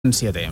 té?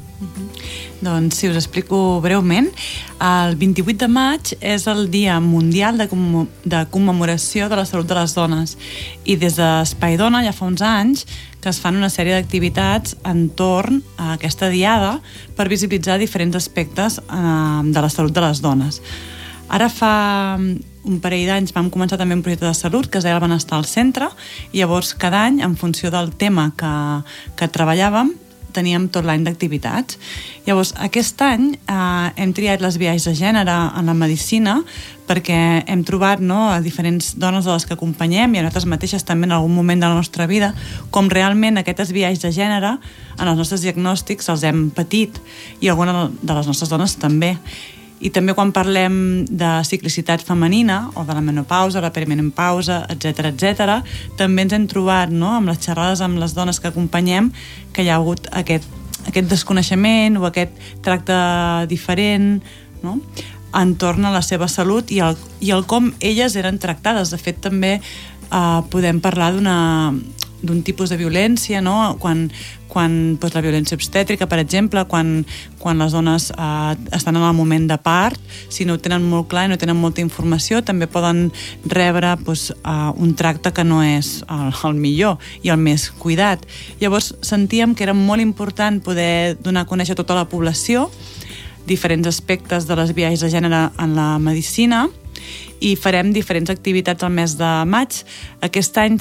Doncs si us explico breument, el 28 de maig és el Dia Mundial de Commemoració de la Salut de les Dones i des d'Espai Dona ja fa uns anys que es fan una sèrie d'activitats entorn a aquesta diada per visibilitzar diferents aspectes de la salut de les dones. Ara fa un parell d'anys vam començar també un projecte de salut que es deia el benestar al centre i llavors cada any, en funció del tema que treballàvem, teníem tot l'any d'activitats. Llavors, aquest any hem triat les biaix de gènere en la medicina perquè hem trobat a diferents dones de les que acompanyem i a nosaltres mateixes també en algun moment de la nostra vida com realment aquestes biaix de gènere en els nostres diagnòstics els hem patit i algunes de les nostres dones també. I també quan parlem de ciclicitat femenina o de la menopausa, la perimenopausa, etc., també ens hem trobat amb les xerrades amb les dones que acompanyem que hi ha hagut aquest desconeixement o aquest tracte diferent entorn a la seva salut i el com elles eren tractades. De fet, també podem parlar d'un tipus de violència, quan la violència obstètrica, per exemple, quan les dones estan en el moment de part, si no ho tenen molt clar i no tenen molta informació, també poden rebre un tracte que no és el millor i el més cuidat. Llavors sentíem que era molt important poder donar a conèixer a tota la població diferents aspectes de les biaix de gènere en la medicina i farem diferents activitats al mes de maig. Aquest any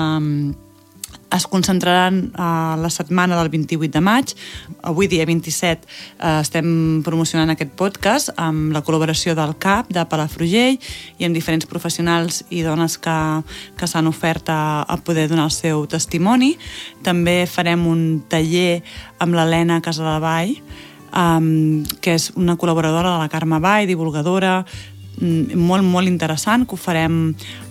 es concentraran a la setmana del 28 de maig. Avui, dia 27, estem promocionant aquest podcast amb la col·laboració del CAP de Palafrugell i amb diferents professionals i dones que s'han ofert a poder donar el seu testimoni. També farem un taller amb l'Helena Casadevall, que és una col·laboradora de la Carme Vall, divulgadora, molt, molt interessant, que ho farem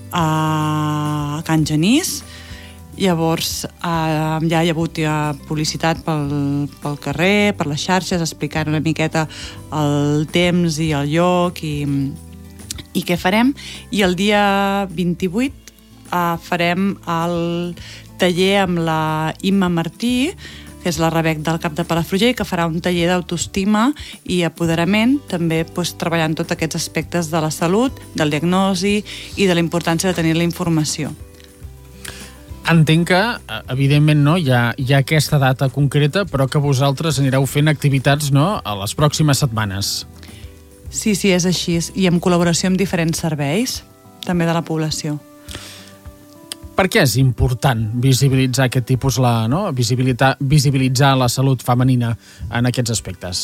a Can Genís. Llavors ja hi ha hagut publicitat pel carrer, per les xarxes, explicant una miqueta el temps i el lloc i què farem. I el dia 28 farem el taller amb la Imma Martí, que és la Rebec del CAP de Palafrugell, que farà un taller d'autoestima i apoderament, també treballant tots aquests aspectes de la salut, del diagnosi i de la importància de tenir la informació. Entenc que, evidentment, hi ha aquesta data concreta, però que vosaltres anireu fent activitats a les pròximes setmanes. Sí, és així, i en col·laboració amb diferents serveis, també de la població. Per què és important visibilitzar aquest tipus, visibilitzar la salut femenina en aquests aspectes?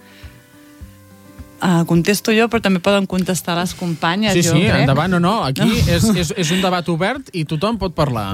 Contesto jo, però també poden contestar les companyes. Sí, endavant, aquí és un debat obert i tothom pot parlar.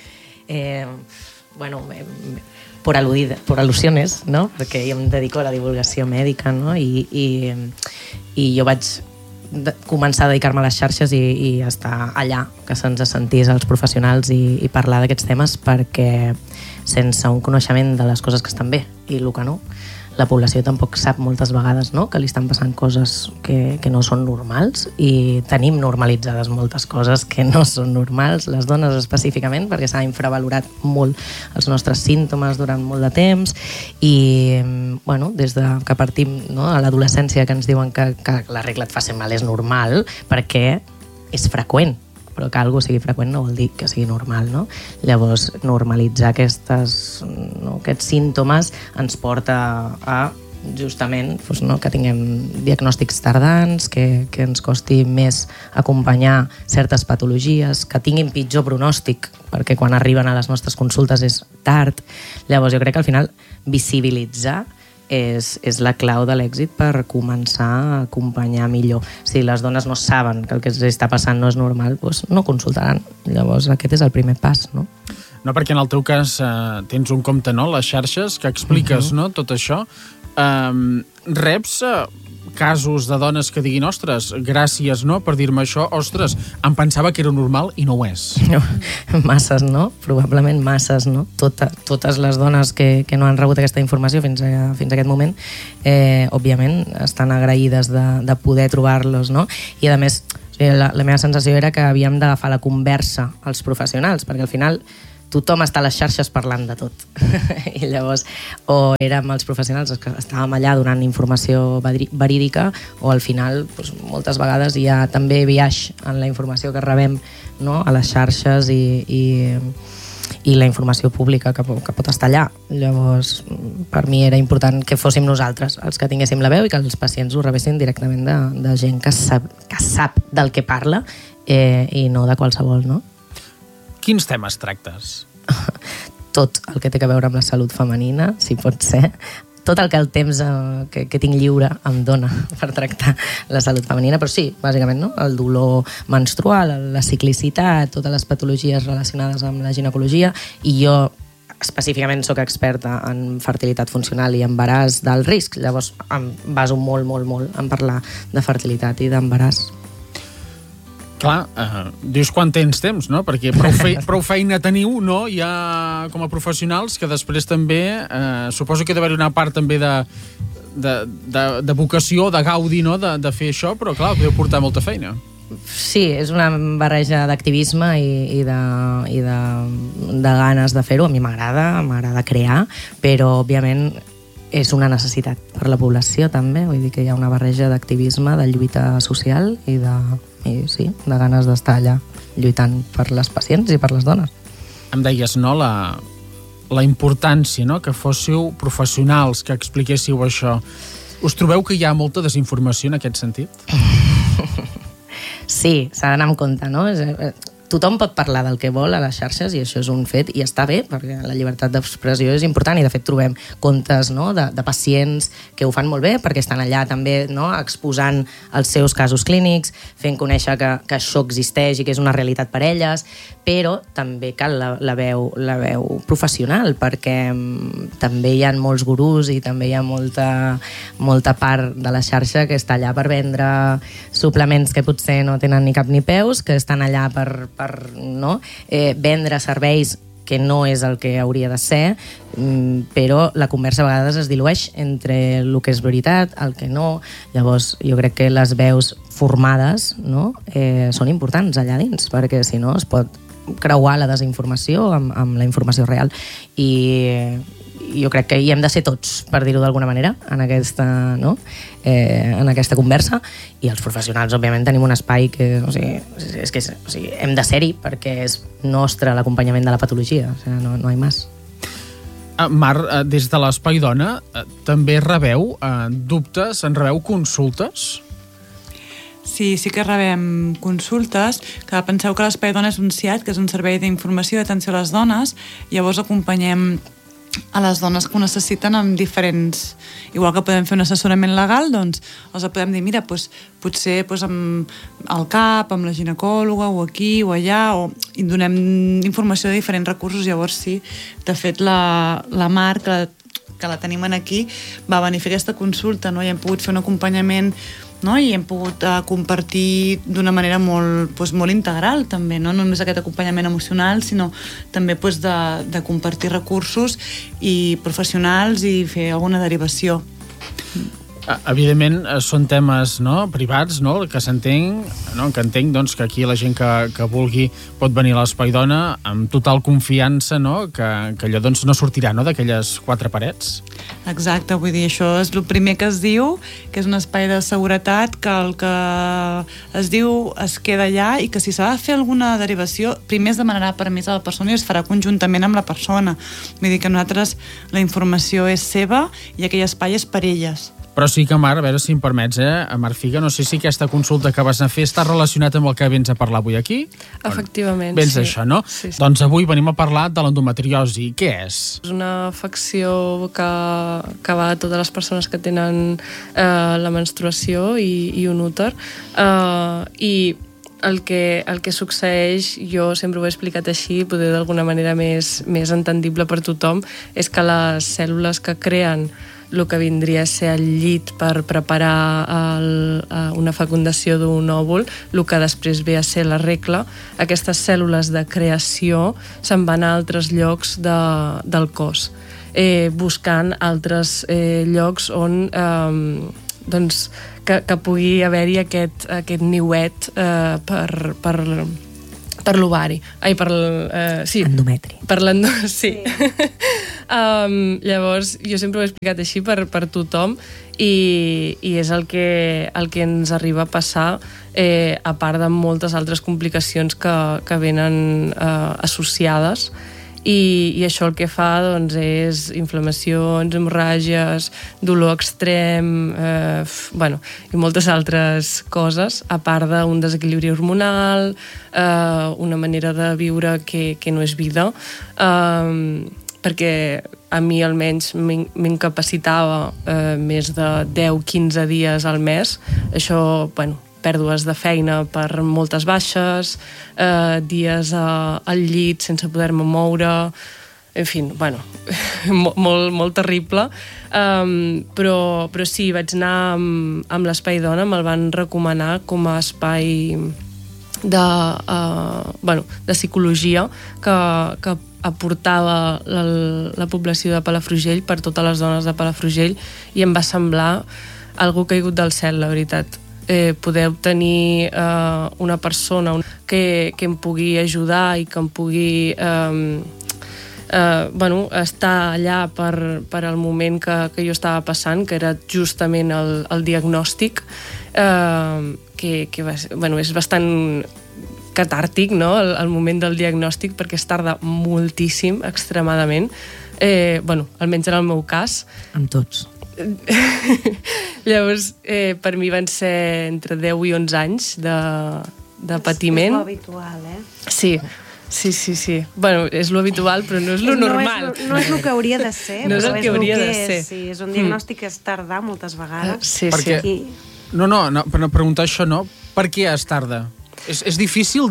Por al·lusiones, perquè jo em dedico a la divulgació mèdica, i jo vaig començar a dedicar-me a les xarxes i estar allà, que se'ns sentís als professionals i parlar d'aquests temes, perquè sense un coneixement de les coses que estan bé i el que no, la població tampoc sap moltes vegades que li estan passant coses que no són normals i tenim normalitzades moltes coses que no són normals, les dones específicament, perquè s'ha infravalorat molt els nostres símptomes durant molt de temps i des que partim a l'adolescència que ens diuen que la regla et fa ser mal és normal perquè és freqüent, però que algú sigui freqüent no vol dir que sigui normal, Llavors, normalitzar aquests símptomes ens porta a justament que tinguem diagnòstics tardans, que ens costi més acompanyar certes patologies, que tinguin pitjor pronòstic, perquè quan arriben a les nostres consultes és tard. Llavors, jo crec que al final visibilitzar és la clau de l'èxit per començar a acompanyar millor. Si les dones no saben que el que els està passant no és normal, doncs no consultaran. Llavors aquest és el primer pas, No, perquè en el teu cas tens un compte, les xarxes, que expliques tot això. Reps casos de dones que diguin, ostres, gràcies per dir-me això, ostres, em pensava que era normal i no ho és. Masses, probablement masses, totes les dones que no han rebut aquesta informació fins a aquest moment, òbviament estan agraïdes de poder trobar-los, i a més la meva sensació era que havíem d'agafar la conversa als professionals, perquè al final tothom està a les xarxes parlant de tot. I llavors, o érem els professionals que estàvem allà donant informació verídica, o al final, doncs, moltes vegades hi ha també biaix en la informació que rebem, no?, a les xarxes i la informació pública que pot estar allà. Llavors, per mi era important que fóssim nosaltres els que tinguéssim la veu i que els pacients ho rebessin directament de gent que sap del que parla i no de qualsevol, no? Quins temes tractes? Tot el que té a veure amb la salut femenina, si pot ser. Tot el que el temps que tinc lliure em dona per tractar la salut femenina, però sí, bàsicament, no? El dolor menstrual, la ciclicitat, totes les patologies relacionades amb la ginecologia, i jo específicament sóc experta en fertilitat funcional i embaràs d'alt risc, llavors em baso molt, molt, molt en parlar de fertilitat i d'embaràs. Clar, dius quan tens temps, no? Perquè prou feina teniu, no? Ja com a professionals, que després també suposo que ha d'haver una part també de vocació, de gaudi, no? De fer això, però clar, podeu portar molta feina. Sí, és una barreja d'activisme i de ganes de fer-ho. A mi m'agrada crear, però òbviament és una necessitat per la població també, vull dir que hi ha una barreja d'activisme, de lluita social i de ganes d'estar allà lluitant per les pacients i per les dones. Em deies, no?, la importància, no?, que fóssiu professionals, que expliquéssiu això. Us trobeu que hi ha molta desinformació en aquest sentit? Sí, s'ha d'anar amb compte, no? Tothom pot parlar del que vol a les xarxes i això és un fet i està bé, perquè la llibertat d'expressió és important i de fet trobem comptes, no?, de pacients que ho fan molt bé perquè estan allà també, no?, exposant els seus casos clínics, fent conèixer que això existeix i que és una realitat per elles, però també cal la veu professional, perquè també hi ha molts gurús i també hi ha molta part de la xarxa que està allà per vendre suplements que potser no tenen ni cap ni peus, que estan allà per vendre serveis que no és el que hauria de ser, però la conversa a vegades es dilueix entre el que és veritat, el que no. Llavors jo crec que les veus formades, no?, són importants allà dins, perquè si no es pot creuar la desinformació amb la informació real, i jo crec que hi hem de ser tots, per dir-ho d'alguna manera, en aquesta conversa, i els professionals, òbviament, tenim un espai que, hem de ser-hi perquè és nostre l'acompanyament de la patologia, no hi ha més. Mar, des de l'Espai Dona, també rebeu dubtes, en rebeu consultes? Sí que rebem consultes, que penseu que l'Espai Dona és un CIAT, que és un servei d'informació i d'atenció a les dones, llavors acompanyem a les dones que ho necessiten amb diferents... Igual que podem fer un assessorament legal, doncs els podem dir, mira, potser amb el CAP, amb la ginecòloga, o aquí o allà, i donem informació de diferents recursos. Llavors sí, de fet la Mar, que la tenim aquí, va venir a fer aquesta consulta, no? I hem pogut fer un acompanyament, no? I hem pogut compartir d'una manera molt integral també, no només aquest acompanyament emocional, sinó també de compartir recursos i professionals i fer alguna derivació. Evidentment són temes, no?, privats, no?, que s'entenc, no?, que entenc, doncs, que aquí la gent que vulgui pot venir a l'Espai Dona amb total confiança, no?, que allò doncs no sortirà, no?, d'aquelles quatre parets. Exacte, vull dir, això és el primer que es diu, que és un espai de seguretat, que el que es diu es queda allà, i que si s'ha de fer alguna derivació, primer es demanarà permís a la persona i es farà conjuntament amb la persona. Vull dir que nosaltres la informació és seva i aquell espai és per elles. Però sí que, Mar, a veure si em permets, Mar Figa, no sé si aquesta consulta que vas a fer està relacionat amb el que vens a parlar avui aquí? Efectivament, vens sí. Això, no? Sí. Doncs avui venim a parlar de l'endometriosi. Què és? És una afecció que va a totes les persones que tenen la menstruació i un úter, i el que succeeix, jo sempre ho he explicat així, poder d'alguna manera més entendible per tothom, és que les cèl·lules que creen el que vindria a ser el llit per preparar una fecundació d'un òvul, el que després ve a ser la regla, aquestes cèl·lules de creació se'n van a altres llocs del cos, buscant altres llocs on que pugui haver-hi aquest niuet per Per l'ovari. Ai, sí. Endometri. Sí. Llavors, jo sempre ho he explicat així per tothom i és el que ens arriba a passar, a part de moltes altres complicacions que venen associades. I això el que fa doncs, és inflamacions, hemorràgies, dolor extrem, i moltes altres coses, a part d'un desequilibri hormonal, una manera de viure que no és vida, perquè a mi almenys m'incapacitava més de 10-15 dies al mes. Això, pèrdues de feina per moltes baixes, dies al llit sense poder-me moure, en fi, molt terrible. Però sí, vaig anar amb l'Espai Dona, me'l van recomanar com a espai de psicologia que aportava la població de Palafrugell per totes les dones de Palafrugell, i em va semblar algo caigut del cel, la veritat. Poder obtenir una persona que em pugui ajudar i que em pugui estar allà per al moment que jo estava passant, que era justament el diagnòstic, que és bastant catàrtic, no?, el moment del diagnòstic, perquè es tarda moltíssim, extremadament, almenys en el meu cas. Amb tots. Llavors, per mi van ser entre 10 i 11 anys de patiment. És lo habitual, Sí. És lo habitual, però no és lo normal. No és el que hauria de ser, no és el que hauria de ser. Sí, és un diagnòstic que es tarda moltes vegades. Sí. No, per no preguntar això, no. Per què es tarda? És difícil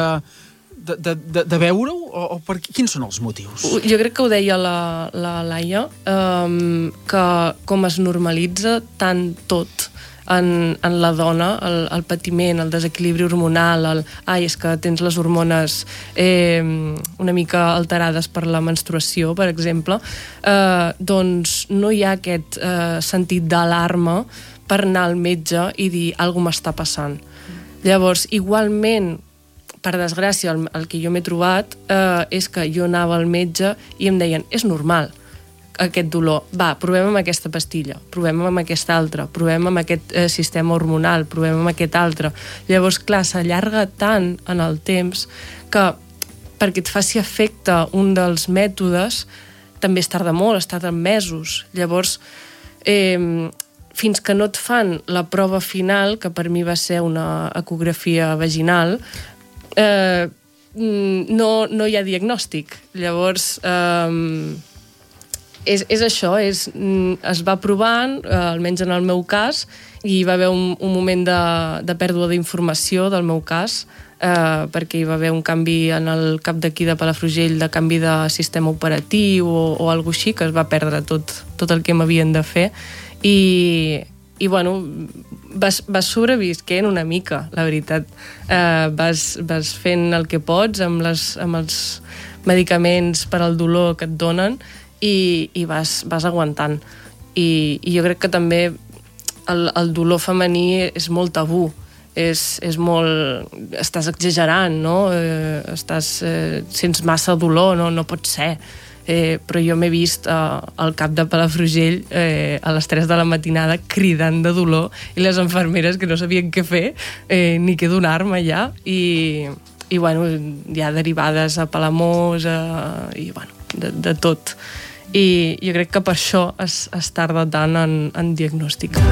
de veure-ho? O quins són els motius? Jo crec que ho deia la Laia, que com es normalitza tant tot en la dona, el patiment, el desequilibri hormonal, és que tens les hormones una mica alterades per la menstruació, per exemple, doncs no hi ha aquest sentit d'alarma per anar al metge i dir alguna cosa m'està passant. Llavors, igualment, per desgràcia, el que jo m'he trobat és que jo anava al metge i em deien, és normal aquest dolor, provem amb aquesta pastilla, provem amb aquesta altra, provem amb aquest sistema hormonal, provem amb aquest altre. Llavors, clar, s'allarga tant en el temps que perquè et faci efecte un dels mètodes també es tarda molt, es tarden mesos. Llavors, fins que no et fan la prova final, que per mi va ser una ecografia vaginal, no hi ha diagnòstic. Llavors, és això, es va provant, almenys en el meu cas, i hi va haver un moment de pèrdua d'informació del meu cas, perquè hi va haver un canvi en el cap d'aquí de Palafrugell, de canvi de sistema operatiu o alguna cosa així, que es va perdre tot el que m'havien de fer, i vas sobrevisquent una mica, la veritat. Vas fent el que pots amb els medicaments per al dolor que et donen i vas aguantant. I jo crec que també el dolor femení és molt tabú. És molt... Estàs exagerant, no? Sents massa dolor, no pot ser. Però jo m'he vist al cap de Palafrugell a les 3 de la matinada cridant de dolor, i les infermeres que no sabien què fer ni què donar-me ja, i ja derivades a Palamós de tot. I jo crec que per això es tarda tant en diagnòstic.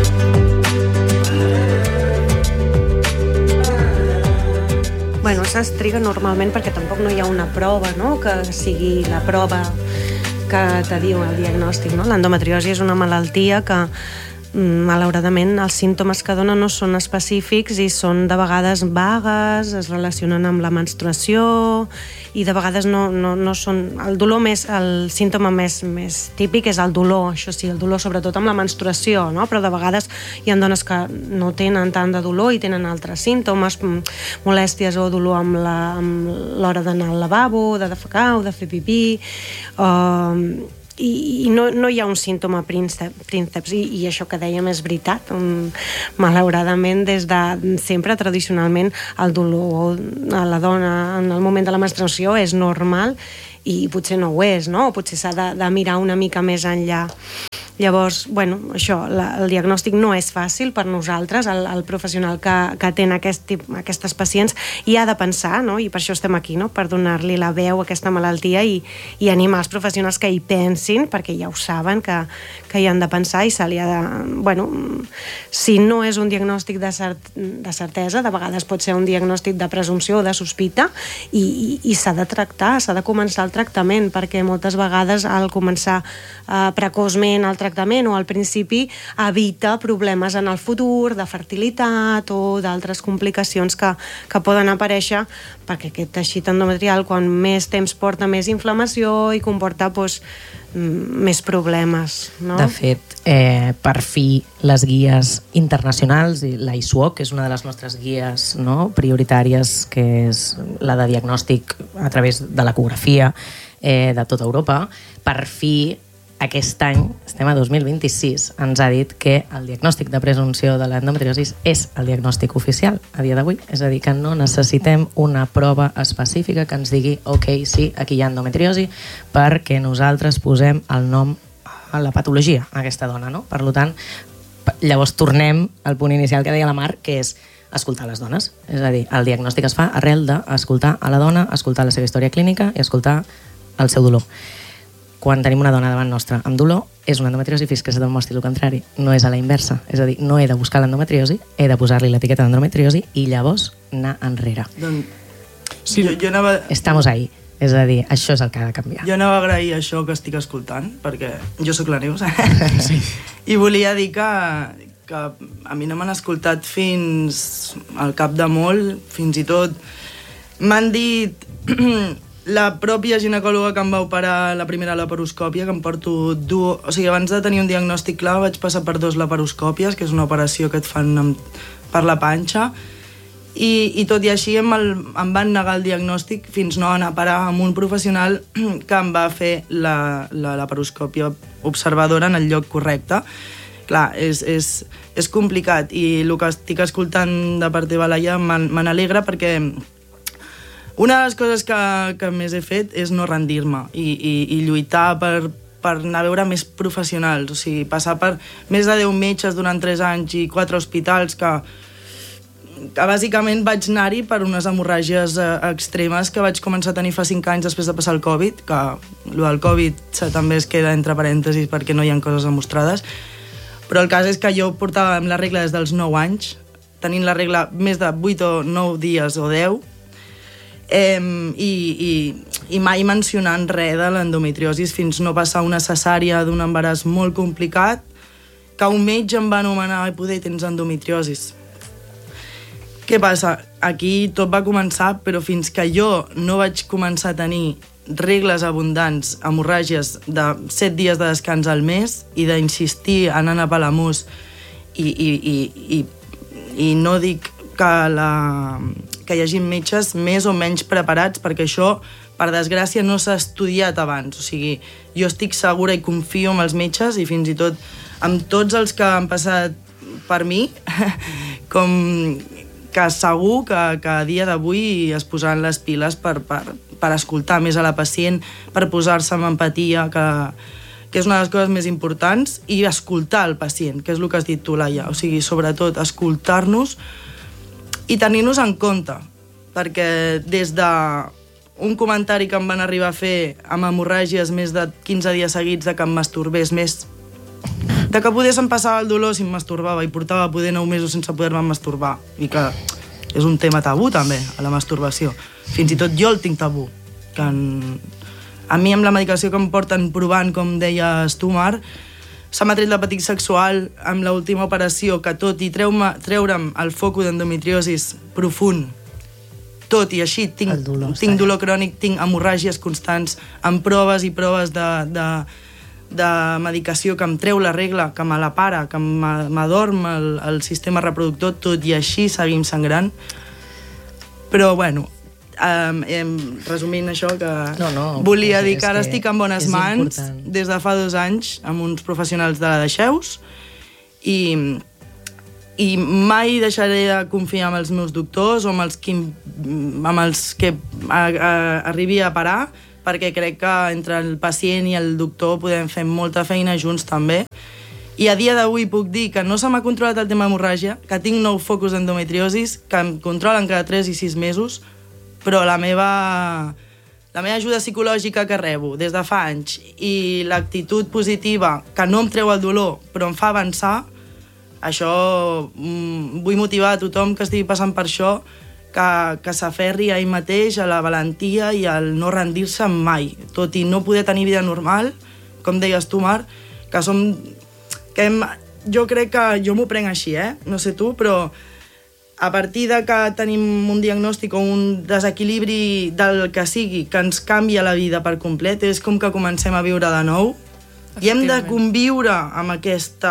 Es triga normalment perquè tampoc no hi ha una prova, no?, que sigui la prova que te diu el diagnòstic, no? L'endometriosi és una malaltia que malauradament els símptomes que dona no són específics i són de vegades vagues, es relacionen amb la menstruació i de vegades no són... El símptoma més típic és el dolor, això sí, el dolor sobretot amb la menstruació, no? Però de vegades hi ha dones que no tenen tant de dolor i tenen altres símptomes, molèsties o dolor amb l'hora d'anar al lavabo, de defecar o de fer pipí, no hi ha un símptoma prínceps i això que dèiem és veritat. Malauradament, des de sempre, tradicionalment, el dolor a la dona en el moment de la menstruació és normal i potser no ho és, no? O potser s'ha de mirar una mica més enllà. Llavors, bueno, això, el diagnòstic no és fàcil per nosaltres, el professional que atén aquestes pacients, i ha de pensar, no? I per això estem aquí, no? Per donar-li la veu a aquesta malaltia i animar els professionals que hi pensin, perquè ja ho saben, que hi han de pensar i se li ha de... Bueno, si no és un diagnòstic de certesa, de vegades pot ser un diagnòstic de presumpció o de sospita, i s'ha de tractar, s'ha de començar el tractament, perquè moltes vegades al començar precoçment el tractament o al principi evita problemes en el futur de fertilitat o d'altres complicacions que poden aparèixer, perquè aquest teixit endometrial, quan més temps porta, més inflamació i comporta més problemes, no? De fet, per fi les guies internacionals, i la ISUOC és una de les nostres guies, no, prioritàries, que és la de diagnòstic a través de l'ecografia de tota Europa, per fi aquest any, estem a 2026, ens ha dit que el diagnòstic de presumpció de l'endometriosi és el diagnòstic oficial a dia d'avui, és a dir, que no necessitem una prova específica que ens digui ok, sí, aquí hi ha endometriosi, perquè nosaltres posem el nom a la patologia a aquesta dona, no? Per tant, llavors tornem al punt inicial que deia la Mar, que és escoltar les dones, és a dir, el diagnòstic es fa arrel d'escoltar a la dona, escoltar la seva història clínica i escoltar el seu dolor. Quan tenim una dona davant nostra amb dolor, és una endometriosi fins que se demostri el contrari. No és a la inversa. És a dir, no he de buscar l'endometriosi, he de posar-li l'etiqueta d'endometriosi i llavors anar enrere. Sí, jo anava... Estamos ahí. És a dir, això és el que ha de canviar. Jo anava a agrair això que estic escoltant, perquè jo sóc la Neus, sí. I volia dir que a mi no m'han escoltat fins al cap de molt, fins i tot m'han dit... La pròpia ginecòloga que em va operar la primera laparoscòpia, que em porto o sigui, abans de tenir un diagnòstic clar vaig passar per 2 laparoscòpies, que és una operació que et fan per la panxa, i tot i així em van negar el diagnòstic fins no anar a parar amb un professional que em va fer la laparoscòpia observadora en el lloc correcte. Clar, és complicat, i el que estic escoltant de part teva, Laia, me n'alegra, perquè una de les coses que més he fet és no rendir-me i lluitar per anar a veure més professionals, o sigui, passar per més de 10 metges durant 3 anys i 4 hospitals que bàsicament vaig anar-hi per unes hemorràgies extremes que vaig començar a tenir fa 5 anys després de passar el Covid, que el del Covid també es queda entre parèntesis perquè no hi ha coses demostrades, però el cas és que jo portava amb la regla des dels 9 anys, tenint la regla més de 8 o 9 dies o 10, i mai mencionant res de l'endometriosis fins no passar una cesària d'un embaràs molt complicat, que un metge em va anomenar i poder tens endometriosis. Què passa? Aquí tot va començar, però fins que jo no vaig començar a tenir regles abundants, hemorràgies de 7 dies de descans al mes i d'insistir en anar a Palamós i no dic que hi hagi metges més o menys preparats, perquè això, per desgràcia, no s'ha estudiat abans. O sigui, jo estic segura i confio en els metges i fins i tot amb tots els que han passat per mi, com que segur que a dia d'avui es posaran les piles per escoltar més a la pacient, per posar-se amb empatia, que és una de les coses més importants, i escoltar el pacient, que és el que has dit tu, Laia. O sigui, sobretot, escoltar-nos i tenir-nos en compte, perquè des d'un comentari que em van arribar a fer amb hemorràgies més de 15 dies seguits de que em masturbés més, de que poder se'm passava el dolor si em masturbava i portava poder 9 mesos sense poder-me masturbar, i que és un tema tabú també, a la masturbació. Fins i tot jo el tinc tabú, que a mi amb la medicació que em porten provant, com deies tu, Mar, se m'ha tret l'apetit sexual amb l'última operació, que tot i treure'm el foco d'endometriosis profund, tot i així tinc dolor crònic, tinc hemorràgies constants, amb proves i proves de medicació que em treu la regla, que me la para, que m'adorm el sistema reproductor, tot i així seguim sangrant. Però, bueno, resumint això, que volia dir que ara estic en bones mans des de fa 2 anys amb uns professionals de la Deixeus i mai deixaré de confiar en els meus doctors o amb els que arribi a parar, perquè crec que entre el pacient i el doctor podem fer molta feina junts també. I a dia d'avui puc dir que no se m'ha controlat el tema hemorràgia, que tinc 9 focus d'endometriosis, que em controlen cada 3 i 6 mesos, però la meva ajuda psicològica que rebo des de fa anys i l'actitud positiva, que no em treu el dolor, però em fa avançar, això vull motivar a tothom que estigui passant per això, que s'aferri a ell mateix, a la valentia i al no rendir-se mai, tot i no poder tenir vida normal, com deies tu, Mar, que som... jo crec que jo m'ho prenc així, no sé tu, però a partir de que tenim un diagnòstic o un desequilibri del que sigui, que ens canvia la vida per complet, és com que comencem a viure de nou i hem de conviure amb aquests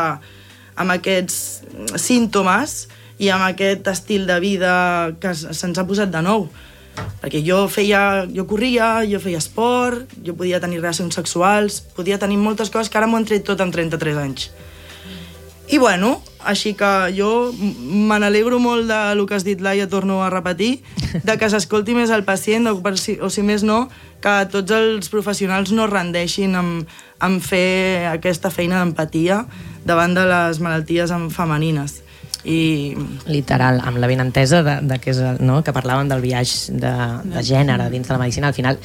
símptomes i amb aquest estil de vida que se'ns ha posat de nou. Perquè jo corria, jo feia esport, jo podia tenir relacions sexuals, podia tenir moltes coses que ara m'ho han tret tot amb 33 anys. I bueno, així que jo me n'alegro molt del que has dit, Laia, torno a repetir, de que s'escolti més el pacient, o si més no, que tots els professionals no es rendeixin en fer aquesta feina d'empatia davant de les malalties femenines. Literal, amb la benentesa que parlàvem del biaix de gènere dins de la medicina. Al final,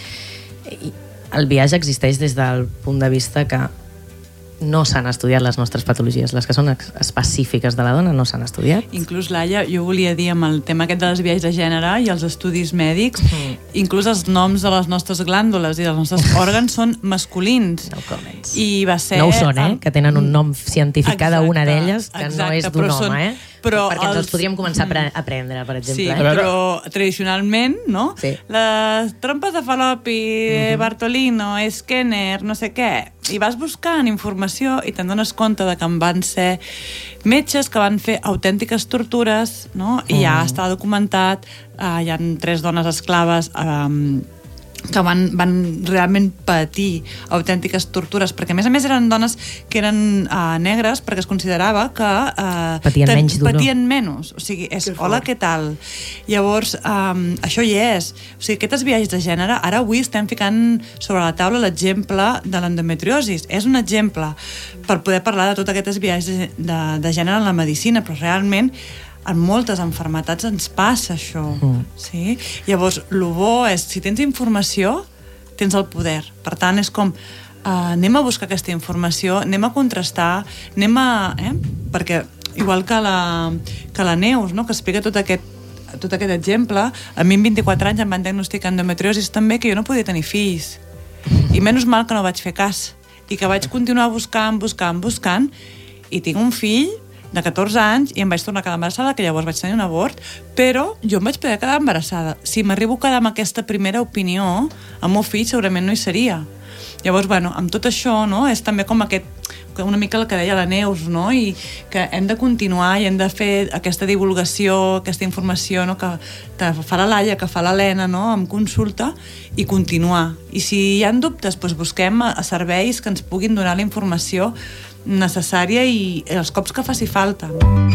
el biaix existeix des del punt de vista que no s'han estudiat les nostres patologies. Les que són específiques de la dona no s'han estudiat. Inclús, Laia, jo volia dir amb el tema aquest dels biaix de gènere i els estudis mèdics, inclús els noms de les nostres glàndules i dels nostres òrgans són masculins. No comments. I va ser... No ho són, que tenen un nom científic cada una d'elles, que no és d'un home, perquè ens els podríem començar a aprendre, per exemple. Sí, però tradicionalment, no? Sí. Les trompes de Fallopi, Bartolino, Skinner, no sé què, i vas buscant informació i te'n dones compte de que en van ser metges que van fer autèntiques tortures, no? I ja està documentat, hi ha 3 dones esclaves que van realment patir autèntiques tortures, perquè a més eren dones que eren negres, perquè es considerava que patien menys. O sigui, hola, què tal? Llavors, això hi és. O sigui, aquests biaix de gènere, ara avui estem ficant sobre la taula l'exemple de l'endometriosis. És un exemple per poder parlar de tot aquests biaix de gènere en la medicina, però realment en moltes malalties ens passa això. Sí? Llavors, el bo és, si tens informació, tens el poder. Per tant, és com, anem a buscar aquesta informació, anem a contrastar, perquè, igual que la Neus, no? Que explica tot aquest exemple, a mi amb 24 anys em van diagnosticar endometriosis també, que jo no podia tenir fills. I menys mal que no vaig fer cas. I que vaig continuar buscant, i tinc un fill de 14 anys i em vaig tornar a quedar embarassada, que llavors vaig tenir un abort, però jo em vaig poder quedar embarassada. Si m'arribo a quedar amb aquesta primera opinió, el meu fill segurament no hi seria. Llavors, amb tot això, no? És també com una mica el que deia la Neus, no? I que hem de continuar i hem de fer aquesta divulgació, aquesta informació, no? Que fa la Laia, que fa l'Helena, no? Amb consulta, i continuar. I si hi ha dubtes, doncs busquem serveis que ens puguin donar la informació necessària i els cops que faci falta.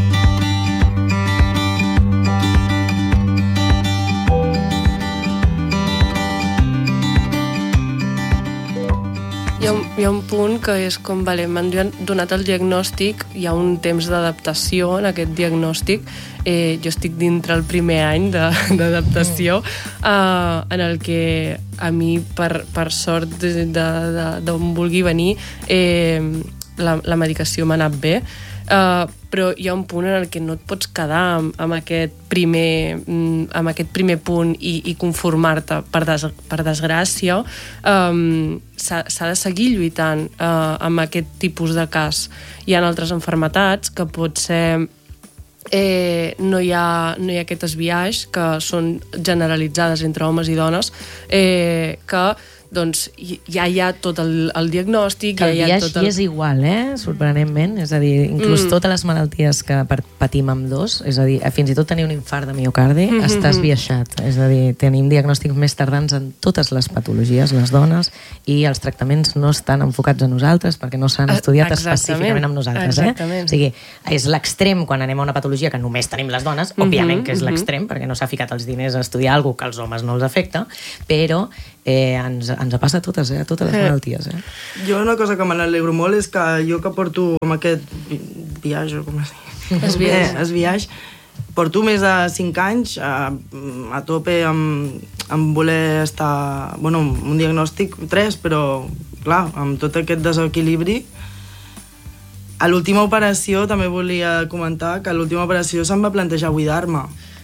Hi ha un punt que és com, m'han donat el diagnòstic, hi ha un temps d'adaptació en aquest diagnòstic, jo estic dintre el primer any d'adaptació, en el que a mi, per sort d'on vulgui venir, la medicació m'ha anat bé, però hi ha un punt en el que no et pots quedar amb aquest primer punt i conformar-te. Per desgràcia, s'ha de seguir lluitant amb aquest tipus de cas. Hi ha altres malalties que potser no hi ha aquest biaix, que són generalitzades entre homes i dones, que doncs ja hi ha tot el diagnòstic, que el ja hi ha biaix tot hi és igual, sorprenentment, és a dir, inclús totes les malalties que patim amb dos, és a dir, fins i tot tenir un infart de miocardi, estàs biaixat, és a dir, tenim diagnòstics més tardans en totes les patologies, les dones, i els tractaments no estan enfocats a nosaltres perquè no s'han estudiat específicament amb nosaltres. O sigui, és l'extrem quan anem a una patologia que només tenim les dones, òbviament que és l'extrem, perquè no s'ha ficat els diners a estudiar alguna cosa que als homes no els afecta, però ens passa a totes les malalties. Jo una cosa que me n'alegro molt és que jo que porto amb aquest biaix, o com es diu? Esbiaix, porto més de 5 anys a tope amb voler estar... Bueno, un diagnòstic 3, però clar, amb tot aquest desequilibri. A l'última operació també volia comentar que a l'última operació se'm va plantejar buidar-me.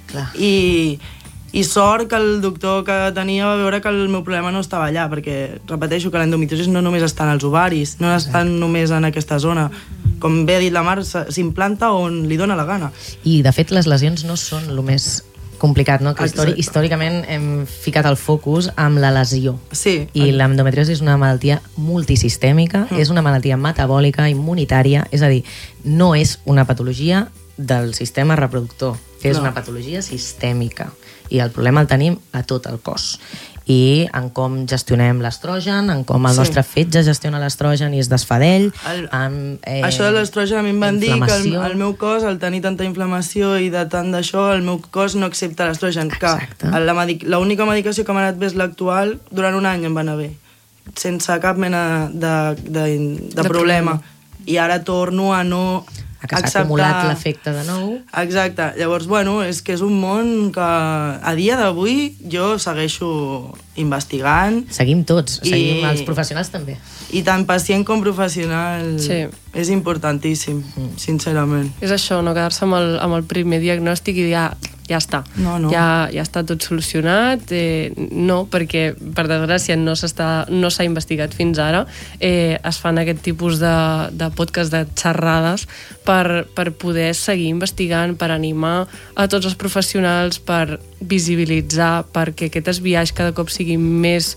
I sort que el doctor que tenia va veure que el meu problema no estava allà, perquè repeteixo que l'endometriosi no només està en els ovaris, no està només en aquesta zona. Com bé ha dit la Mar, s'implanta on li dóna la gana. I de fet les lesions no són el més complicat, no? Que històricament hem ficat el focus amb la lesió. Sí. I l'endometriosi és una malaltia multisistèmica, és una malaltia metabòlica, immunitària, és a dir, no és una patologia del sistema reproductor, és una patologia sistèmica. I el problema el tenim a tot el cos. I en com gestionem l'estrogen, en com el nostre fetge gestiona l'estrogen i es desfà d'ell. Això de l'estrogen a mi em van dir que el meu cos, al tenir tanta inflamació i de tant d'això, el meu cos no accepta l'estrogen. L'única medicació que m'ha anat bé és l'actual, durant un any em va anar bé, sense cap mena de problema. I ara torno a no... que s'ha acumulat l'efecte de nou. Exacte. Llavors, bueno, és que és un món que a dia d'avui jo segueixo investigant. Seguim tots, seguim els professionals també. I tant pacient com professional és importantíssim, sincerament. És això, no quedar-se amb el primer diagnòstic i dir, ja està, ja està tot solucionat. No, perquè per desgràcia no s'ha investigat fins ara. Es fan aquest tipus de podcast, de xerrades, per poder seguir investigant, per animar a tots els professionals, per visibilitzar, perquè aquest esbiaix cada cop sigui més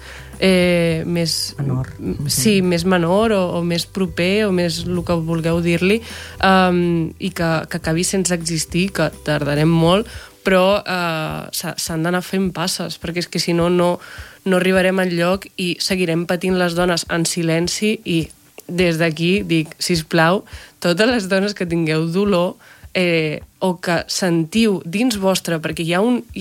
menor. Sí, més menor o més proper o més el que vulgueu dir-li, i que acabi sense existir, que tardarem molt, però s'han d'anar fent passes, perquè és que si no arribarem enlloc i seguirem patint les dones en silenci. I des d'aquí dic, sisplau, totes les dones que tingueu dolor o que sentiu dins vostre, perquè hi ha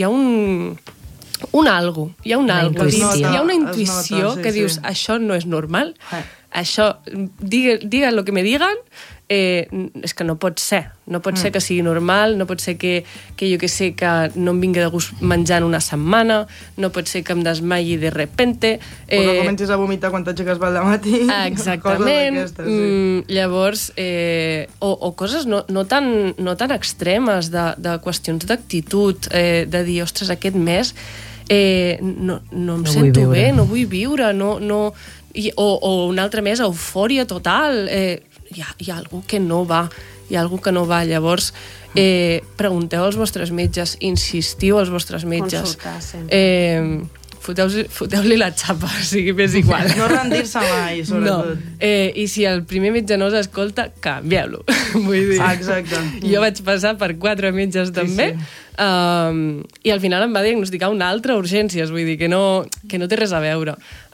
una intuïció que dius, això no és normal, això, digan lo que me digan, és que no pot ser que sigui normal, no pot ser que jo que sé, que no em vingui de gust menjar en una setmana, no pot ser que em desmayi de repente, o que comencis a vomitar quan t'aixeques al matí. Exactament. Llavors, o coses no tan extremes, de qüestions d'actitud, de dir, ostres, aquest mes no em sento bé, no vull viure, o un altre mes eufòria total. Hi ha algú que no va, llavors pregunteu als vostres metges, insistiu als vostres metges, foteu-li la xapa, o sigui, m'és igual. No rendir-se mai, sobretot. I si el primer metge no us escolta, canvieu-lo. Vull dir, exacte. Jo vaig passar per 4 metges també, i al final em va diagnosticar una altra urgències, vull dir que no té res a veure.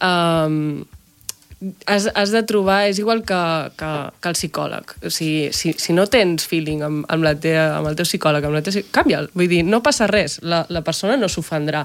Has de trobar, és igual que el psicòleg. O sigui, si no tens feeling amb el teu psicòleg, canvia'l. Vull dir, no passa res, la persona no s'ofendrà.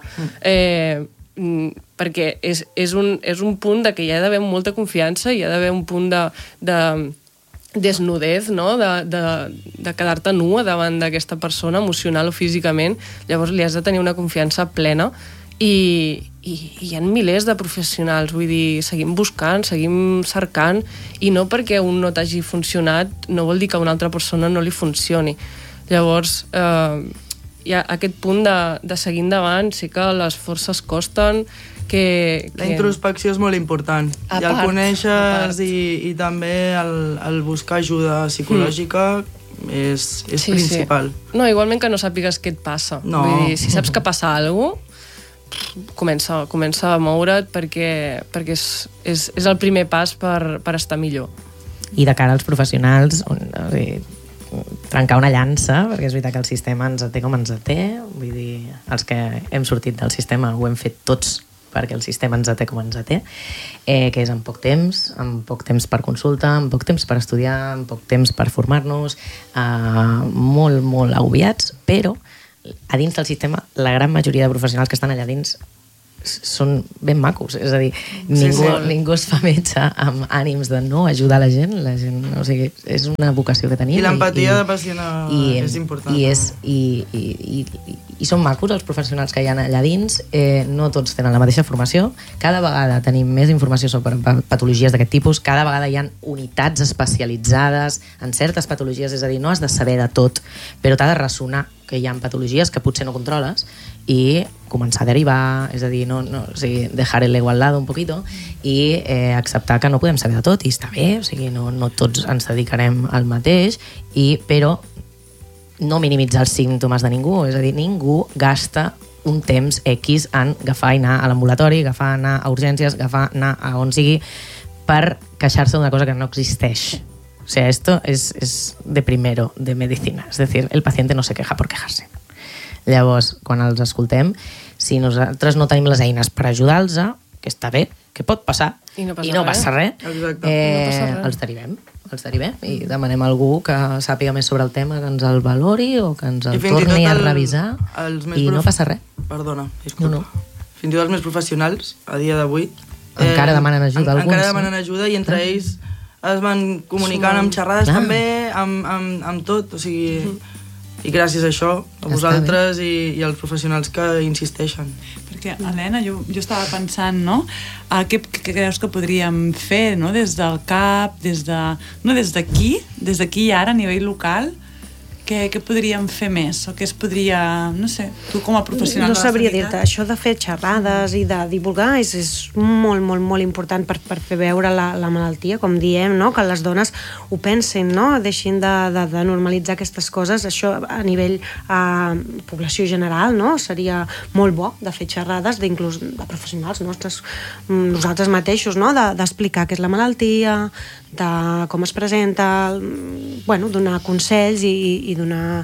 Perquè és un punt de que hi ha d'haver molta confiança, hi ha d'haver un punt de desnudez, no? De quedar-te nua davant d'aquesta persona, emocional o físicament. Llavors li has de tenir una confiança plena. I hi ha milers de professionals, vull dir, seguim buscant, seguim cercant, i no perquè un no t'hagi funcionat no vol dir que a una altra persona no li funcioni. Llavors, hi ha aquest punt de seguir endavant. Sé que les forces costen, la introspecció és molt important, i el coneixes i també el buscar ajuda psicològica és principal. No, igualment que no sàpigues què et passa. Vull dir, si saps que passa alguna cosa, comença a moure't perquè és el primer pas per estar millor. I de cara als professionals, trencar una llança, perquè és veritat que el sistema ens té com ens té, vull dir, els que hem sortit del sistema ho hem fet tots perquè el sistema ens té com ens té, que és en poc temps per consulta, en poc temps per estudiar, en poc temps per formar-nos, molt, molt agobiats, però a dins del sistema la gran majoria de professionals que estan allà dins són ben macos, és a dir, ningú es fa metge amb ànims de no ajudar la gent, o sigui, és una vocació que tenim. I l'empatia de pacient és important. I són macos els professionals que hi ha allà dins, no tots tenen la mateixa formació, cada vegada tenim més informació sobre patologies d'aquest tipus, cada vegada hi ha unitats especialitzades en certes patologies, és a dir, no has de saber de tot, però t'ha de ressonar que hi ha patologies que potser no controles i començar a derivar, és a dir, o sigui, dejar el ego al lado un poquito i acceptar que no podem saber de tot i està bé, o sigui, no tots ens dedicarem al mateix, però no minimitzar els símptomes de ningú, és a dir, ningú gasta un temps X en agafar i anar a l'ambulatori, agafar anar a urgències, agafar anar a on sigui per queixar-se d'una cosa que no existeix. O sea, esto es de primero de medicina, es decir, el paciente no se queja por quejarse. Llavors, quan els escoltem, si nosaltres no tenim les eines per ajudar-los, que està bé, que pot passar, i no passa res, els derivem i demanem a algú que sàpiga més sobre el tema, que ens el valori o que ens el torni a revisar i no passa res. Perdona, disculpa. Fins i tot els més professionals, a dia d'avui, encara demanen ajuda alguns. Encara demanen ajuda i entre ells es van comunicant amb xerrades també, amb tot, o sigui... I gràcies a això, a vosaltres i als professionals que insisteixen. Perquè, Helena, jo estava pensant, no? Què creus que podríem fer, no? Des del CAP, des d'aquí i ara a nivell local, què podríem fer més? O què es podria... No sé, tu com a professional no sabria dir-te, això de fer xerrades i de divulgar és molt, molt, molt important per fer veure la malaltia, com diem, no? Que les dones ho pensin, no? Deixin de normalitzar aquestes coses. Això a nivell població general, no? Seria molt bo de fer xerrades, inclús de professionals nostres, nosaltres mateixos, no? D'explicar què és la malaltia, de com es presenta, bueno, donar consells i donar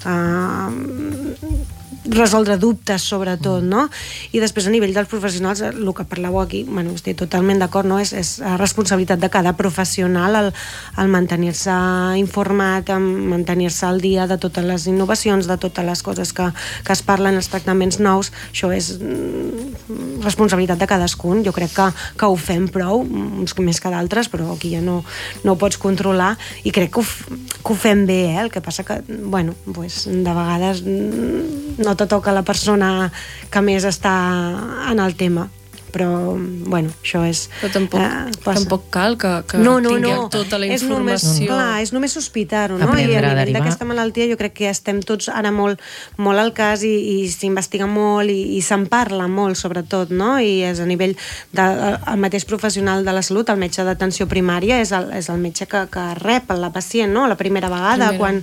resoldre dubtes sobretot, no? I després a nivell dels professionals, el que parleu aquí, bueno, estic totalment d'acord, no? És responsabilitat de cada professional el mantenir-se informat, mantenir-se al dia de totes les innovacions, de totes les coses que es parlen, els tractaments nous. Això és responsabilitat de cadascun. Jo crec que ho fem prou, uns més que d'altres, però aquí ja no ho pots controlar i crec que ho fem bé, el que passa que, bueno, pues, de vegades no te toca la persona que més està en el tema, però, bueno, això és... Però tampoc cal que tinguem tota la informació. És només sospitar-ho, no? I a nivell d'aquesta malaltia jo crec que estem tots ara molt al cas i s'investiga molt i se'n parla molt, sobretot, no? I és a nivell del mateix professional de la salut, el metge d'atenció primària és el metge que rep la pacient, no? La primera vegada, quan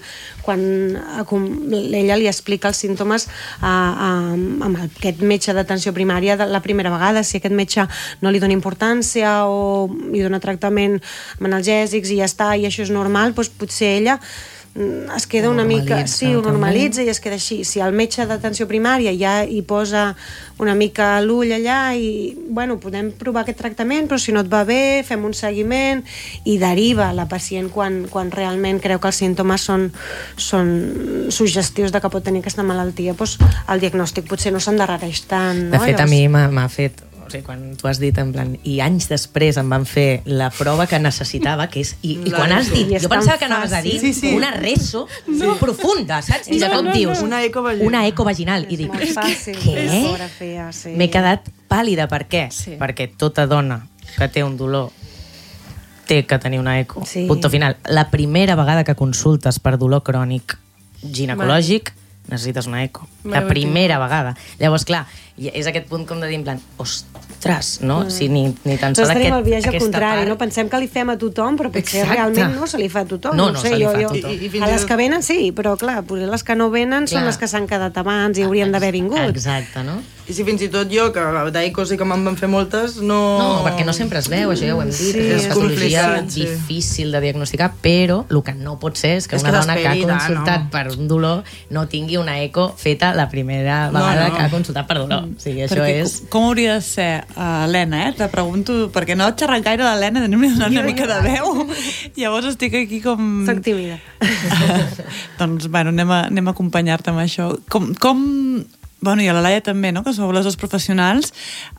ella li explica els símptomes amb aquest metge d'atenció primària la primera vegada, si aquest metge no li dona importància o li dona tractament amb analgèsics i ja està, i això és normal, doncs potser ella es queda una mica... Sí, ho normalitza i es queda així. Si el metge d'atenció primària ja hi posa una mica l'ull allà i, bueno, podem provar aquest tractament, però si no et va bé, fem un seguiment i deriva la pacient quan realment creu que els símptomes són suggestius de que pot tenir aquesta malaltia, doncs el diagnòstic potser no s'endarrereix tant, no? De fet, a mi m'ha fet... O sigui, quan tu has dit, en plan, i anys després em van fer la prova que necessitava, que és... I quan has dit... Jo pensava que anaves a dir una reso profunda, saps? I com dius? Una eco vaginal. Una eco vaginal. I dic, què? M'he quedat pàl·lida. Per què? Perquè tota dona que té un dolor té que tenir una eco. Punto final. La primera vegada que consultes per dolor crònic ginecològic necessites una eco. La primera vegada. Llavors, clar, és aquest punt com de dir en plan, ostres, no? Si ni tan sols tenim el viatge al aquesta contrari, part... no? Pensem que li fem a tothom, però potser realment no se li fa a tothom. No se li fa a tothom. A les que venen sí, però clar, potser les que no venen són les que s'han quedat abans i haurien d'haver vingut. Exacte, no? I si fins i tot jo, que d'ecos sí que me'n van fer moltes, no... No, perquè no sempre es veu, això ja ho hem dit. Sí, és una patologia sí. difícil de diagnosticar, però el que no pot ser és que una dona que ha consultat per un dolor no tingui una eco feta la primera vegada que ha consultat per dolor. O sigui, això és... Com hauria de ser, Helena, Te pregunto, perquè no et xerrat gaire l'Helena, tenim una mica de veu, llavors estic aquí com... Soc tímida. Doncs, bueno, anem a acompanyar-te amb això. Bueno, i a la Laia també, no?, que sou les dues professionals,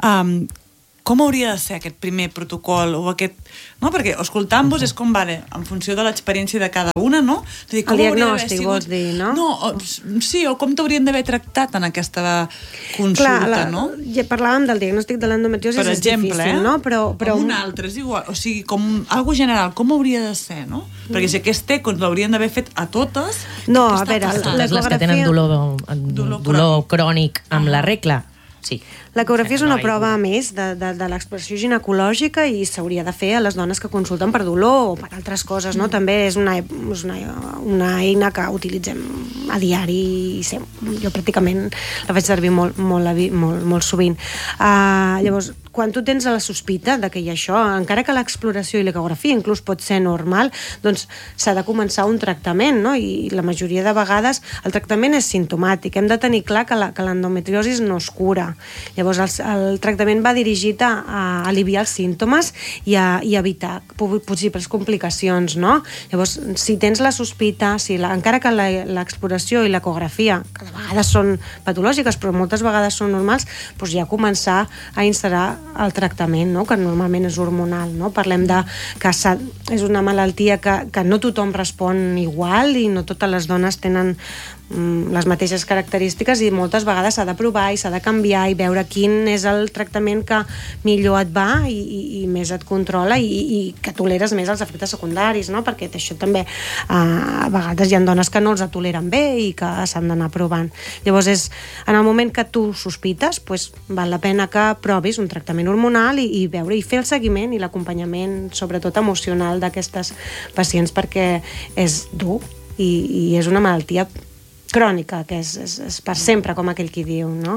com hauria de ser aquest primer protocol o aquest... No? Perquè escoltant-vos és com, vale, en funció de l'experiència de cada una, no? És a dir, el diagnòstic, vols dir, no? No, sí, o com t'haurien d'haver tractat en aquesta consulta, no? Ja parlàvem del diagnòstic de l'endometriosi, és difícil, no? Però un altre, és igual. O sigui, com algo general, com hauria de ser, no? Perquè si aquest ecos l'haurien d'haver fet a totes... No, a veure, les que tenen dolor crònic amb la regla, sí. L'ecografia és una prova més de l'expressió ginecològica i s'hauria de fer a les dones que consulten per dolor o per altres coses, no? També és una eina que utilitzem a diari i jo pràcticament la faig servir molt sovint. Llavors, quan tu tens la sospita de que hi ha això, encara que l'exploració i l'ecografia inclús pot ser normal, doncs s'ha de començar un tractament, no? I la majoria de vegades el tractament és simptomàtic. Hem de tenir clar que l'endometriosi no es cura. Llavors, el tractament va dirigit a aliviar els símptomes i a evitar possibles complicacions, no? Llavors, si tens la sospita, encara que l'exploració i l'ecografia, que de vegades són patològiques, però moltes vegades són normals, doncs ja començar a inserir el tractament, no? Que normalment és hormonal, no? Parlem de que és una malaltia que no tothom respon igual i no totes les dones tenen les mateixes característiques i moltes vegades s'ha de provar i s'ha de canviar i veure quin és el tractament que millor et va i més et controla i que toleres més els efectes secundaris, no? Perquè això també a vegades hi ha dones que no els toleren bé i que s'han d'anar provant. Llavors en el moment que tu sospites, doncs val la pena que provis un tractament hormonal i veure i fer el seguiment i l'acompanyament sobretot emocional d'aquestes pacients perquè és dur i és una malaltia crònica, que és per sempre, com aquell qui diu, no?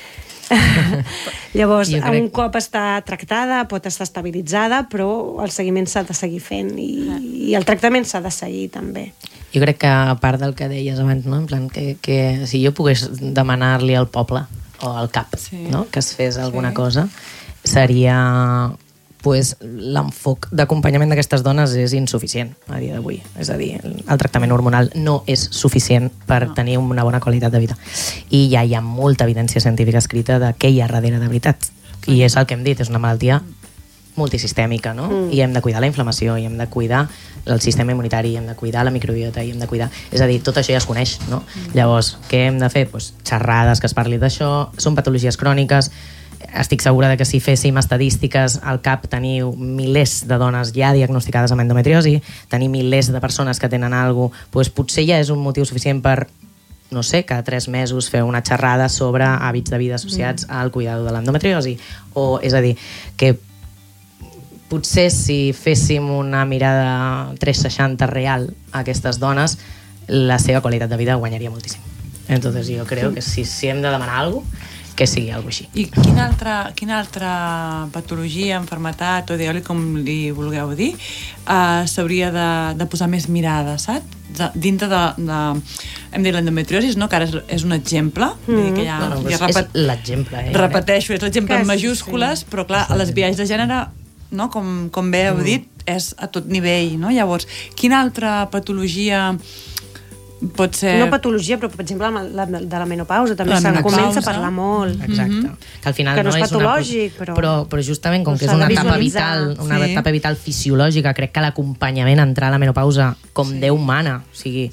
Llavors, un cop està tractada, pot estar estabilitzada, però el seguiment s'ha de seguir fent i el tractament s'ha de seguir, també. Jo crec que a part del que deies abans, no? En plan, que si jo pogués demanar-li al poble o al CAP, no? Que es fes alguna cosa, seria... pues, l'enfoc d'acompanyament d'aquestes dones és insuficient a dia d'avui. És a dir, el tractament hormonal no és suficient per tenir una bona qualitat de vida. I ja hi ha molta evidència científica escrita de què hi ha darrere de veritat. I és el que hem dit, és una malaltia multisistèmica, no? I hem de cuidar la inflamació, i hem de cuidar el sistema immunitari, i hem de cuidar la microbiota, i hem de cuidar... És a dir, tot això ja es coneix, no? Llavors, què hem de fer? Pues, xerrades que es parli d'això, són patologies cròniques. Estic segura de que si féssim estadístiques al CAP teniu milers de dones ja diagnosticades amb endometriosi, tenir milers de persones que tenen alguna cosa, doncs potser ja és un motiu suficient per, no sé, cada 3 mesos fer una xerrada sobre hàbits de vida associats al cuidado de l'endometriosi. O, és a dir, que potser si féssim una mirada 360 real a aquestes dones, la seva qualitat de vida guanyaria moltíssim. Entonces jo crec que si hem de demanar alguna cosa, que sigui alguna cosa així. I quina altra patologia, enfermetat o digue-li com li vulgueu dir, s'hauria de posar més mirada, saps? Dintre de hem dit l'endometriosi, no? Que ara és un exemple. Que és l'exemple. Repeteixo, és l'exemple en majúscules, però clar, a les viatges de gènere, no? Com bé heu dit, és a tot nivell, no? Llavors, quina altra patologia pot ser... No patologia, però per exemple de la menopausa també se'n comença a parlar molt. Exacte. Que al final que no és patològic, però justament com que és una etapa vital fisiològica, crec que l'acompanyament a entrar a la menopausa com Déu mana, o sigui,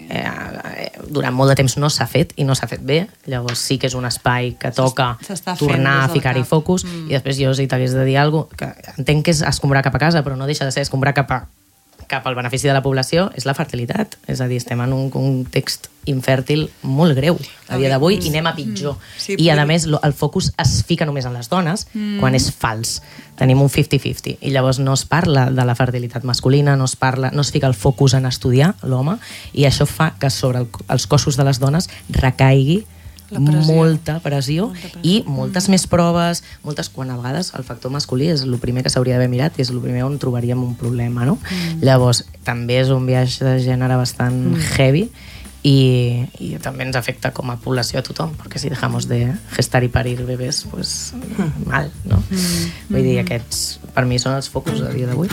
durant molt de temps no s'ha fet i no s'ha fet bé, llavors sí que és un espai que toca tornar a ficar-hi focus i després jo si t'hagués de dir alguna cosa, que entenc que és escombrar cap a casa, però no deixa de ser escombrar cap a cap al benefici de la població és la fertilitat. És a dir, estem en un context infèrtil molt greu a dia d'avui i anem a pitjor. Sí, I, a més, el focus es fica només en les dones quan és fals. Tenim un 50-50 i llavors no es parla de la fertilitat masculina, no es fica el focus en estudiar l'home i això fa que sobre els cossos de les dones recaigui molta pressió i moltes més proves, quan a vegades el factor masculí és el primer que s'hauria d'haver mirat i és el primer on trobaríem un problema, no? Llavors, també és un viatge de gènere bastant heavy y también nos afecta como población a tothom, porque si dejamos de gestar y parir bebés, pues mal, no? Vull dir, aquests per mi són els focus a dia d'avui.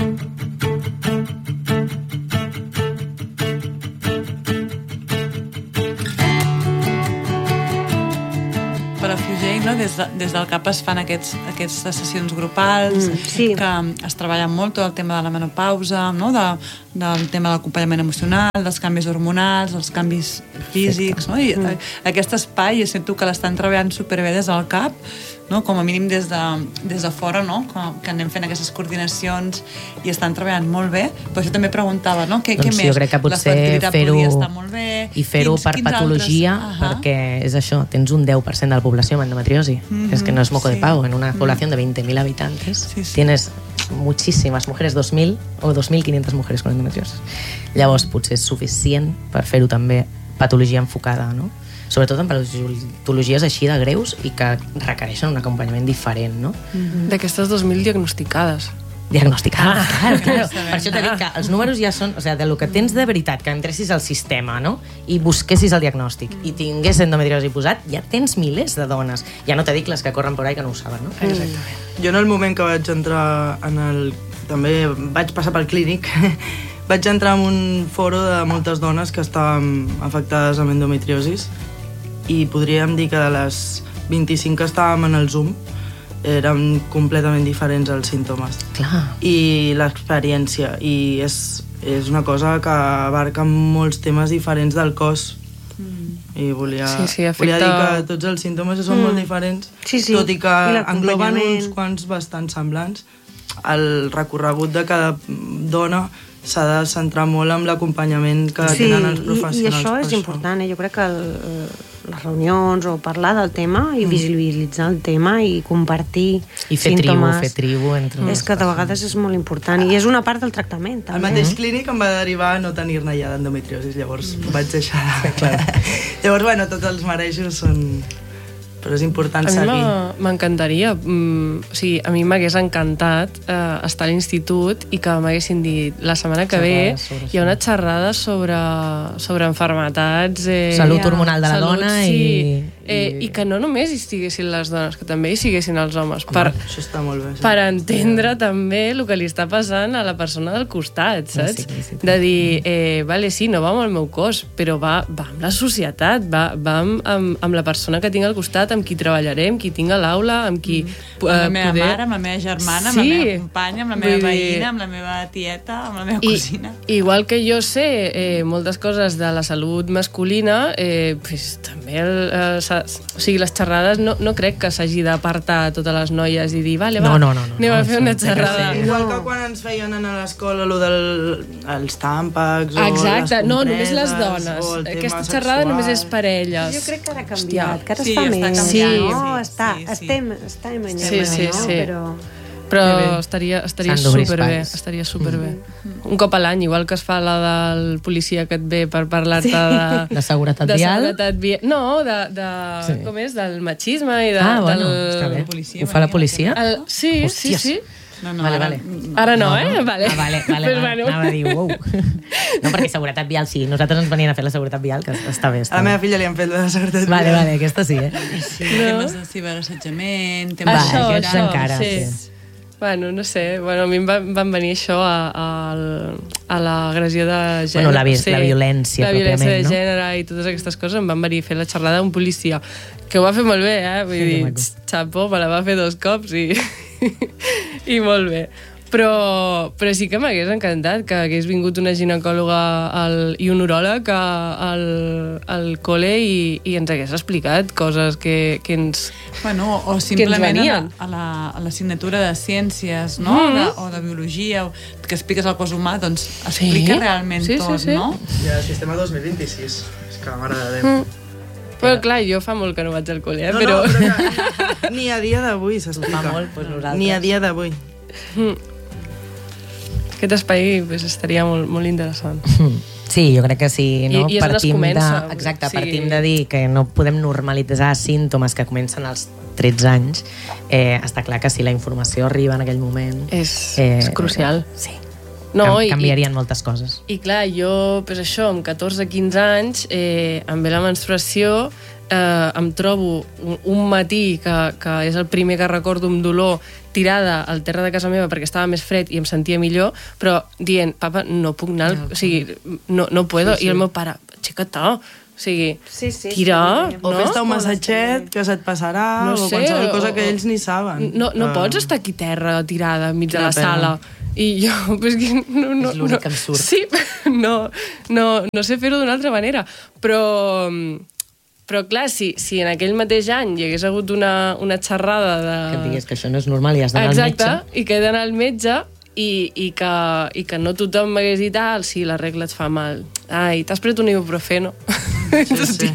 Per a Fugell, no? Des del CAP es fan aquestes sessions grupals, que es treballa molt tot el tema de la menopausa, no? Del tema de l'acompanyament emocional, dels canvis hormonals, dels canvis físics, no? I aquest espai, jo sento que l'estan treballant superbé des del CAP, no? Com a mínim des de fora, no? Que anem fent aquestes coordinacions i estan treballant molt bé. Per això també preguntava, no? Què més? Jo crec que potser podria estar molt bé. I fer-ho per patologia, perquè és això, tens un 10% de la població amb endometriosi. És que no és moco de pavo. En una població de 20.000 habitantes tienes muchísimes mujeres, 2.000 o 2.500 mujeres con endometriosis. Llavors, potser és suficient per fer-ho també patologia enfocada, no? Sobretot en patologies així de greus i que requereixen un acompanyament diferent, no? D'aquestes 2.000 diagnosticades. Diagnosticades, claro. Per això t'he dit que els números ja són, o sigui, del que tens de veritat, que entressis al sistema, no? I busquessis el diagnòstic i tingués endometriosi posat, ja tens milers de dones. Ja no t'he dit les que corren por ahí que no ho saben, no? Exactament. Jo en el moment que vaig entrar també vaig passar pel clínic, vaig entrar en un foro de moltes dones que estàvem afectades amb endometriosis i podríem dir que de les 25 que estàvem en el Zoom eren completament diferents els símptomes. Clar. I l'experiència. I és una cosa que abarca molts temes diferents del cos. I volia dir que tots els símptomes són molt diferents, tot i que engloben uns quants bastant semblants. El recorregut de cada dona s'ha de centrar molt en l'acompanyament que tenen els professionals. I això és important, jo crec que les reunions o parlar del tema i visibilitzar el tema i compartir símptomes. I fer tribu entre les és que de vegades és molt important i és una part del tractament. El mateix clínic em va derivar a no tenir-ne ja d'endometriosis, llavors vaig deixar de... Llavors, bueno, tots els marejos són... però és important seguir. A mi m'encantaria, o sigui, a mi m'hagués encantat estar a l'institut i que m'haguessin dit la setmana que ve hi ha una xerrada sobre enfermetats... Salut hormonal de la dona i que no només hi estiguessin les dones, que també hi estiguessin els homes. Això està molt bé. Per entendre també el que li està passant a la persona del costat, saps? De dir, vale, sí, no va amb el meu cos, però va amb la societat, va amb la persona que tinc al costat, amb qui treballaré, amb qui tinc a l'aula, amb qui... Amb la meva mare, amb la meva germana, amb la meva companya, amb la meva veïna, amb la meva tieta, amb la meva cosina. Igual que jo sé moltes coses de la salut masculina, també o sigui, les xerrades no crec que s'hagi d'apartar totes les noies i dir, vale, va, anem a fer una xerrada. Igual que quan ens feien a l'escola allò dels tàmpacs o les compreses... No, només les dones. Aquesta xerrada només és per elles. Jo crec que ara ha canviat, que ara es fa més. Estem en allò, però estaria superbé. Un cop a l'any, igual que es fa la del policia que et ve per parlar-te de seguretat vial. No, com és, del machisme i de... està bé. Ho fa la policia? Sí. No, vale. Ara no, Vale. Vale. Anava a dir, uau. No, perquè seguretat vial sí. Nosaltres ens venien a fer la seguretat vial, que està bé. A la meva filla li han fet la seguretat vial. Vale, aquesta sí, Sí, temes de ciberassetjament, temes de encara, sí. Bueno, no sé, a mi em van venir això a l'agressió de gènere. Bueno, la violència la violència de gènere i totes aquestes coses em van venir a fer la xerrada d'un policia, que ho va fer molt bé, vull dir, xapó, me la va fer 2 cops i molt bé. Però sí que m'hagués encantat que hagués vingut una ginecòloga i un uròleg al col·le i ens hagués explicat coses que ens Bueno, o simplement a l'assignatura de ciències, no? O de biologia, que expliques el cos humà, doncs explica realment tot, no? I el sistema 2026, és que mare de Déu. Però clar, jo fa molt que no vaig al col·le, però ni a dia d'avui s'explica. Fa molt, doncs nosaltres. Ni a dia d'avui. Aquest espai estaria molt interessant. Sí, jo crec que sí, no? I és on es comença. Exacte, partim de dir que no podem normalitzar símptomes que comencen als 13 anys. Està clar que si la informació arriba en aquell moment... És crucial. Sí. No, canviarien moltes coses. I clar, jo, pues això, amb 14-15 anys, em ve la menstruació, em trobo un matí que és el primer que recordo amb dolor, tirada al terra de casa meva perquè estava més fred i em sentia millor, però dient, papa, no puc anar, o sigui, no puedo, i el meu pare, aixeca't, o sigui, tira, no? O fes-te un massatget, que se't passarà, o qualsevol cosa que ells ni saben. No pots estar aquí terra, tirada, enmig de la sala. I jo, pues, és l'únic que em surt. Sí, no sé fer-ho d'una altra manera, però clar, si en aquell mateix any hi hagués hagut una xerrada de... Que et digués que això no és normal i has d'anar al metge. Exacte, i que he d'anar al metge i que no tothom m'hagués dit sí, la regla et fa mal. Ai, t'has pres un ibuprofeno. Sí.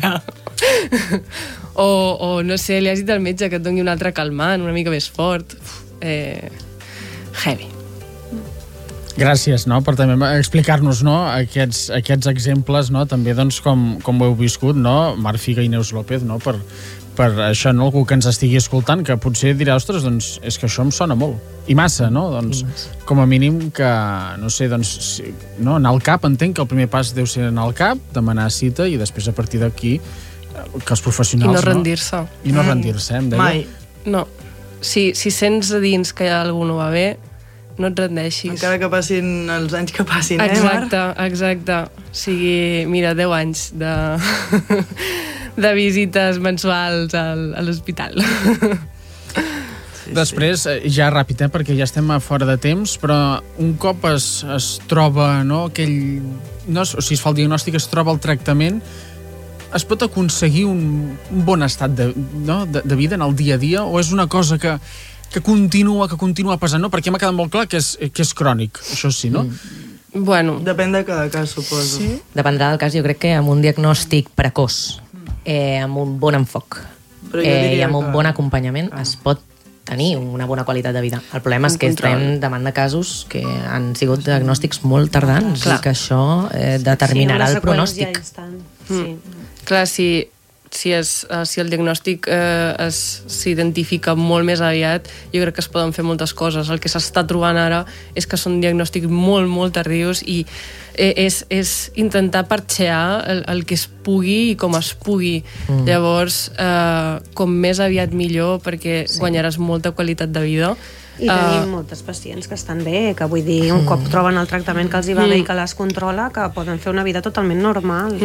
O no sé, li has dit al metge que et doni un altre calmant, una mica més fort. Heavy. Gràcies, no?, per també explicar-nos, no?, aquests exemples, no?, també, doncs, com ho heu viscut, no?, Marc Figa i Neus López, no?, per això, no?, algú que ens estigui escoltant, que potser dirà, ostres, doncs, és que això em sona molt. I massa, no?, doncs, com a mínim que, no sé, doncs, no, anar al CAP, entenc que el primer pas deu ser anar al CAP, demanar cita, i després, a partir d'aquí, que els professionals... I no rendir-se. I no rendir-se, em deia. Mai. No. Si sents a dins que algú no va bé, no et rendeixis. Encara que passin els anys que passin, Marc? Marc? Exacte. O sigui, mira, 10 anys de visites mensuals a l'hospital. Després, ja ràpid, perquè ja estem a fora de temps, però un cop es troba, no, aquell... No, o sigui, es fa el diagnòstic, es troba el tractament, es pot aconseguir un bon estat de vida en el dia a dia, o és una cosa que continua passant, no? Perquè m'ha quedat molt clar que és crònic, això sí, no? Bueno. Depèn de cada cas, suposo. Sí? Dependrà del cas, jo crec que amb un diagnòstic precoç, amb un bon enfoc i amb un bon acompanyament es pot tenir una bona qualitat de vida. El problema és que estem davant de casos que han sigut diagnòstics molt tardans i que això determinarà el pronòstic. Clar, si el diagnòstic s'identifica molt més aviat, jo crec que es poden fer moltes coses. El que s'està trobant ara és que són diagnòstics molt, molt tardius i és intentar parxear el que es pugui i com es pugui. Llavors, com més aviat millor, perquè guanyaràs molta qualitat de vida. I tenim moltes pacients que estan bé, que vull dir, un cop troben el tractament que els hi va bé i que les controla, que poden fer una vida totalment normal.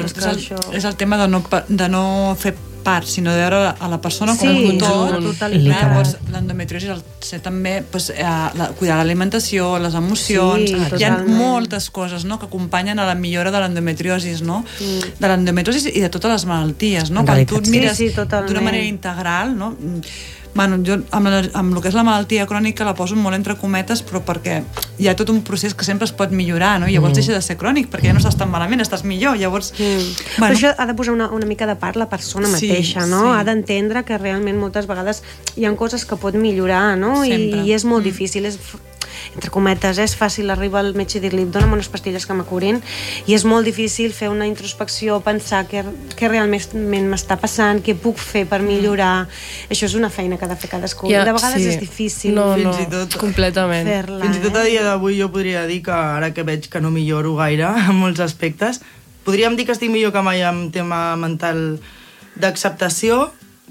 És el tema de no fer part, sinó de veure a la persona com un tot. Llavors, l'endometriosi és també cuidar l'alimentació, les emocions, hi ha moltes coses que acompanyen a la millora de l'endometriosi, de l'endometriosi i de totes les malalties. Quan tu et mires d'una manera integral, bueno, jo amb el que és la malaltia crònica la poso molt entre cometes, però perquè hi ha tot un procés que sempre es pot millorar, no? Llavors deixa de ser crònic, perquè ja no estàs tan malament, estàs millor, llavors... Però això ha de posar una mica de part la persona mateixa, no? Ha d'entendre que realment moltes vegades hi ha coses que pot millorar, no? I és molt difícil, entre cometes, és fàcil arribar al metge i dir-li dona'm unes pastilles que m'acurin, i és molt difícil fer una introspecció, pensar què realment m'està passant, què puc fer per millorar. Això és una feina que ha de fer cadascú. De vegades és difícil fins i tot completament fer-la. Fins i tot a dia d'avui jo podria dir que ara que veig que no milloro gaire en molts aspectes, podríem dir que estic millor que mai en tema mental d'acceptació,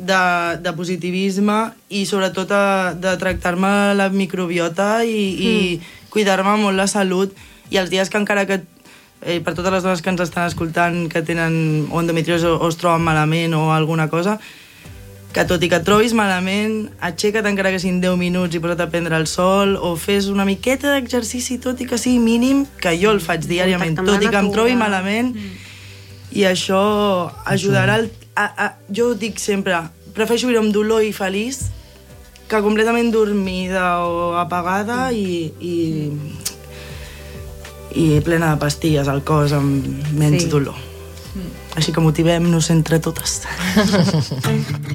de positivisme i sobretot de tractar-me la microbiota i cuidar-me molt la salut, i els dies que encara que per totes les dones que ens estan escoltant que tenen endometriosi o es troben malament o alguna cosa, que tot i que et trobis malament, aixeca't encara que siguin 10 minuts i posa't a prendre el sol, o fes una miqueta d'exercici, tot i que sigui mínim, que jo el faig diàriament, tot i que em trobi malament, i això ajudarà... Jo dic sempre, prefereixo viure amb dolor i feliç que completament dormida o apagada i plena de pastilles al cos amb menys dolor. Així que motivem-nos entre totes.